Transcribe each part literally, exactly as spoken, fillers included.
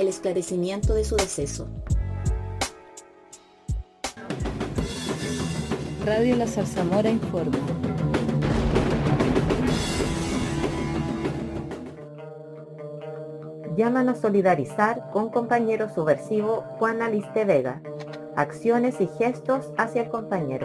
el esclarecimiento de su deceso. Radio La Zarzamora informa. Llaman a solidarizar con compañero subversivo Juan Aliste Vega. Acciones y gestos hacia el compañero.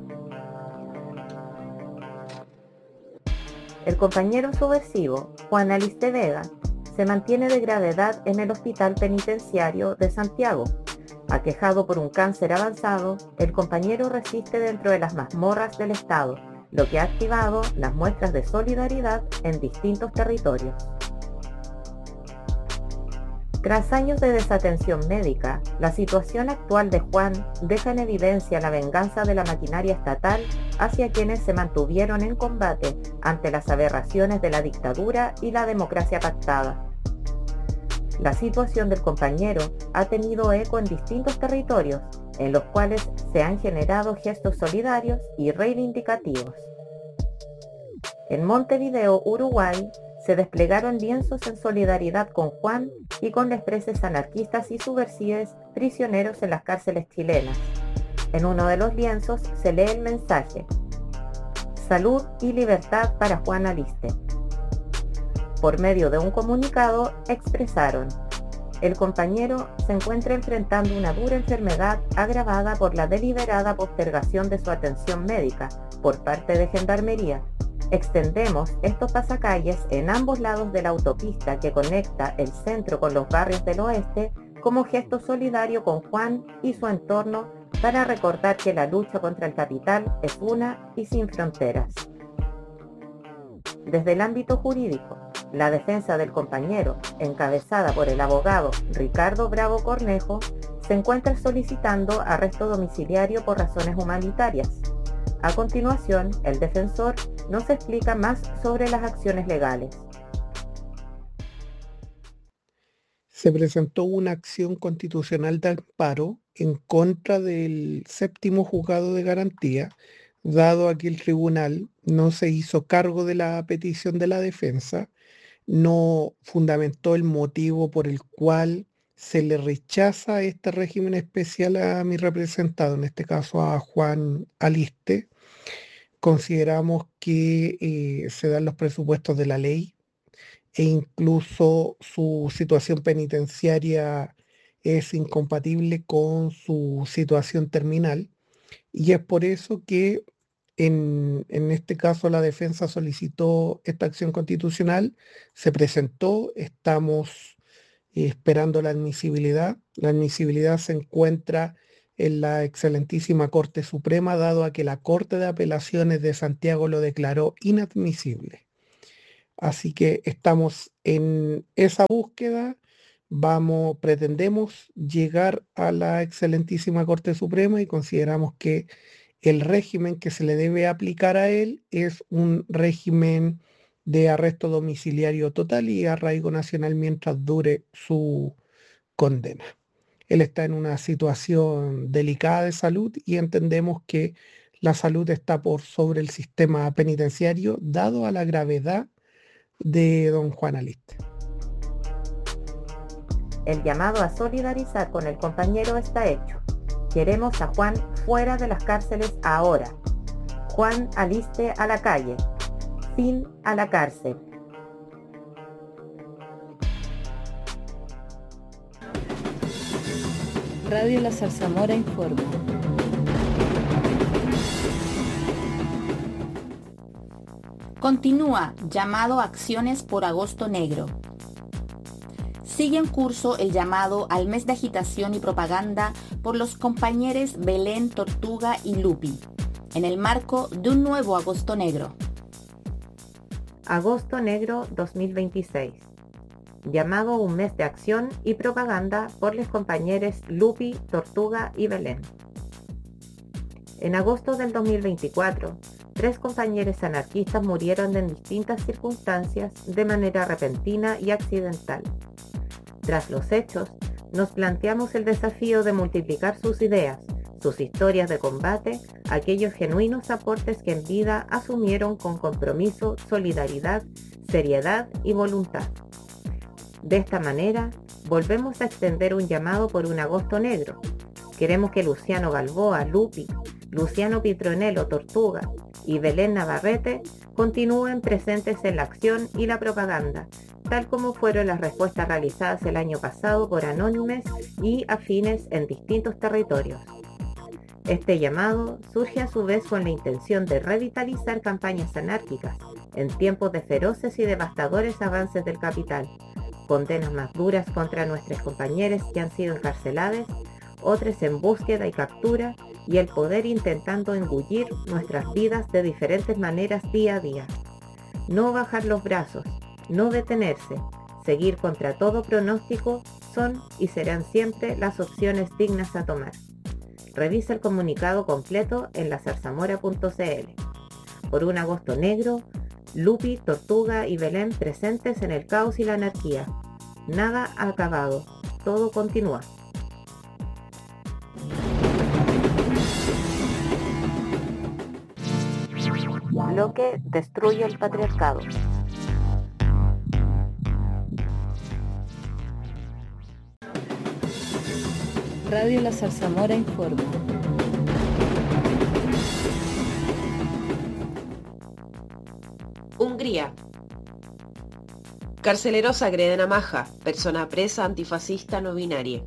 El compañero subversivo Juan Aliste Vega se mantiene de gravedad en el Hospital Penitenciario de Santiago. Aquejado por un cáncer avanzado, el compañero resiste dentro de las mazmorras del Estado, lo que ha activado las muestras de solidaridad en distintos territorios. Tras años de desatención médica, la situación actual de Juan deja en evidencia la venganza de la maquinaria estatal hacia quienes se mantuvieron en combate ante las aberraciones de la dictadura y la democracia pactada. La situación del compañero ha tenido eco en distintos territorios, en los cuales se han generado gestos solidarios y reivindicativos. En Montevideo, Uruguay, se desplegaron lienzos en solidaridad con Juan y con los presos anarquistas y subversivos prisioneros en las cárceles chilenas. En uno de los lienzos se lee el mensaje: Salud y libertad para Juan Aliste. Por medio de un comunicado expresaron: el compañero se encuentra enfrentando una dura enfermedad agravada por la deliberada postergación de su atención médica por parte de Gendarmería. Extendemos estos pasacalles en ambos lados de la autopista que conecta el centro con los barrios del oeste como gesto solidario con Juan y su entorno para recordar que la lucha contra el capital es una y sin fronteras. Desde el ámbito jurídico, la defensa del compañero, encabezada por el abogado Ricardo Bravo Cornejo, se encuentra solicitando arresto domiciliario por razones humanitarias. A continuación, el defensor nos explica más sobre las acciones legales. Se presentó una acción constitucional de amparo en contra del séptimo juzgado de garantía, dado a que el tribunal no se hizo cargo de la petición de la defensa, no fundamentó el motivo por el cual se le rechaza este régimen especial a mi representado, en este caso a Juan Aliste. Consideramos que eh, se dan los presupuestos de la ley e incluso su situación penitenciaria es incompatible con su situación terminal, y es por eso que en, en este caso la defensa solicitó esta acción constitucional, se presentó, estamos eh, esperando la admisibilidad. La admisibilidad se encuentra en la excelentísima Corte Suprema, dado a que la Corte de Apelaciones de Santiago lo declaró inadmisible. Así que estamos en esa búsqueda, vamos, pretendemos llegar a la excelentísima Corte Suprema y consideramos que el régimen que se le debe aplicar a él es un régimen de arresto domiciliario total y arraigo nacional mientras dure su condena. Él está en una situación delicada de salud y entendemos que la salud está por sobre el sistema penitenciario, dado a la gravedad de don Juan Aliste. El llamado a solidarizar con el compañero está hecho. Queremos a Juan fuera de las cárceles ahora. Juan Aliste a la calle. Fin a la cárcel. Radio La Zarzamora informa. Continúa llamado a acciones por Agosto Negro. Sigue en curso el llamado al mes de agitación y propaganda por los compañeros Belén, Tortuga y Lupi, en el marco de un nuevo Agosto Negro. Agosto Negro dos mil veintiséis. Llamado a un mes de acción y propaganda por los compañeros Lupi, Tortuga y Belén. En agosto del dos mil veinticuatro, tres compañeros anarquistas murieron en distintas circunstancias de manera repentina y accidental. Tras los hechos, nos planteamos el desafío de multiplicar sus ideas, sus historias de combate, aquellos genuinos aportes que en vida asumieron con compromiso, solidaridad, seriedad y voluntad. De esta manera, volvemos a extender un llamado por un agosto negro. Queremos que Luciano Balboa, Lupi, Luciano Pitronello, Tortuga y Belén Navarrete continúen presentes en la acción y la propaganda, tal como fueron las respuestas realizadas el año pasado por anónimes y afines en distintos territorios. Este llamado surge a su vez con la intención de revitalizar campañas anárquicas en tiempos de feroces y devastadores avances del capital, condenas más duras contra nuestros compañeros que han sido encarcelados, otros en búsqueda y captura, y el poder intentando engullir nuestras vidas de diferentes maneras día a día. No bajar los brazos, no detenerse, seguir contra todo pronóstico son y serán siempre las opciones dignas a tomar. Revisa el comunicado completo en la zarzamora punto c l. Por un agosto negro, Lupi, Tortuga y Belén presentes en el caos y la anarquía. Nada ha acabado, todo continúa. Bloque destruye el patriarcado. Radio La Zarzamora informa. Hungría. Carceleros agreden a Maja, persona presa antifascista no binaria.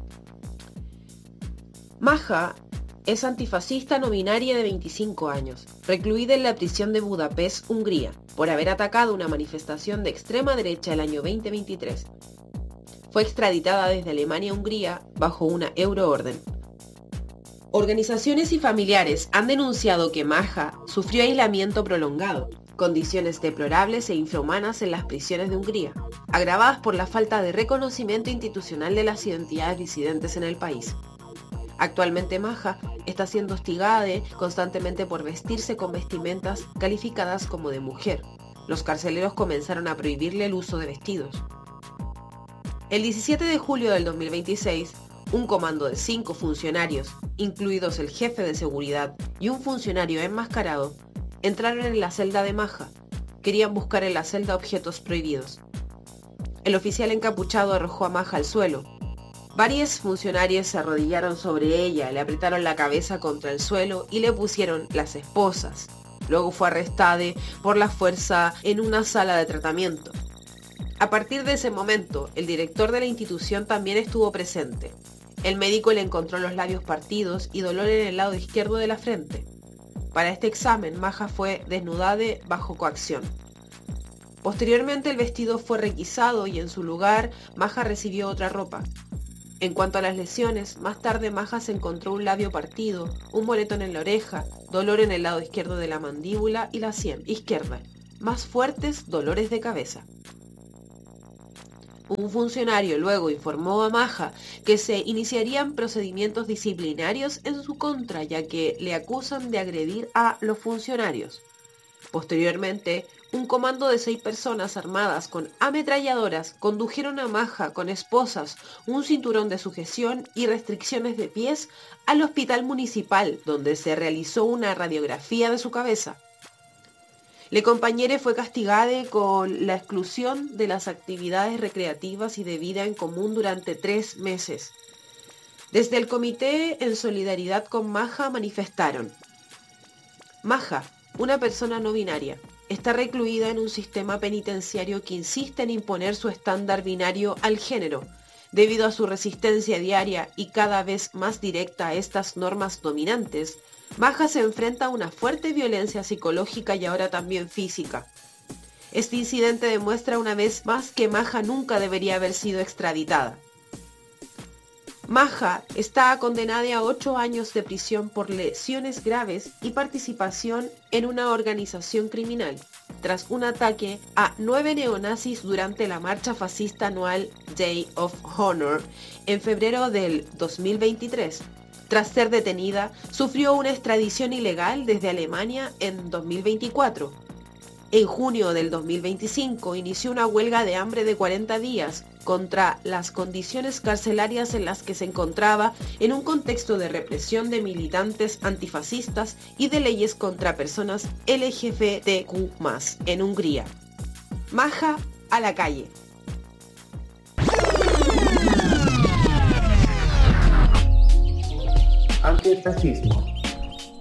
Maja es antifascista no binaria de veinticinco años, recluida en la prisión de Budapest, Hungría, por haber atacado una manifestación de extrema derecha el año veinte veintitrés. Fue extraditada desde Alemania a Hungría bajo una euroorden. Organizaciones y familiares han denunciado que Maja sufrió aislamiento prolongado, condiciones deplorables e infrahumanas en las prisiones de Hungría, agravadas por la falta de reconocimiento institucional de las identidades disidentes en el país. Actualmente Maja está siendo hostigada constantemente por vestirse con vestimentas calificadas como de mujer. Los carceleros comenzaron a prohibirle el uso de vestidos. El diecisiete de julio del dos mil veintiséis, un comando de cinco funcionarios, incluidos el jefe de seguridad y un funcionario enmascarado, entraron en la celda de Maja. Querían buscar en la celda objetos prohibidos. El oficial encapuchado arrojó a Maja al suelo. Varios funcionarios se arrodillaron sobre ella, le apretaron la cabeza contra el suelo y le pusieron las esposas. Luego fue arrestada por la fuerza en una sala de tratamiento. A partir de ese momento, el director de la institución también estuvo presente. El médico le encontró los labios partidos y dolor en el lado izquierdo de la frente. Para este examen, Maja fue desnudada bajo coacción. Posteriormente, el vestido fue requisado y en su lugar, Maja recibió otra ropa. En cuanto a las lesiones, más tarde Maja se encontró un labio partido, un moretón en la oreja, dolor en el lado izquierdo de la mandíbula y la sien izquierda, más fuertes dolores de cabeza. Un funcionario luego informó a Maja que se iniciarían procedimientos disciplinarios en su contra, ya que le acusan de agredir a los funcionarios. Posteriormente, un comando de seis personas armadas con ametralladoras condujeron a Maja con esposas, un cinturón de sujeción y restricciones de pies al hospital municipal, donde se realizó una radiografía de su cabeza. Le compañere fue castigada con la exclusión de las actividades recreativas y de vida en común durante tres meses. Desde el comité en solidaridad con Maja manifestaron: Maja, una persona no binaria, está recluida en un sistema penitenciario que insiste en imponer su estándar binario al género. Debido a su resistencia diaria y cada vez más directa a estas normas dominantes, Maja se enfrenta a una fuerte violencia psicológica y ahora también física. Este incidente demuestra una vez más que Maja nunca debería haber sido extraditada. Maja está condenada a ocho años de prisión por lesiones graves y participación en una organización criminal, tras un ataque a nueve neonazis durante la marcha fascista anual Day of Honor en febrero del dos mil veintitrés. Tras ser detenida, sufrió una extradición ilegal desde Alemania en dos mil veinticuatro. En junio del dos mil veinticinco inició una huelga de hambre de cuarenta días contra las condiciones carcelarias en las que se encontraba en un contexto de represión de militantes antifascistas y de leyes contra personas L G B T Q más, en Hungría. Maja a la calle. antirracismo.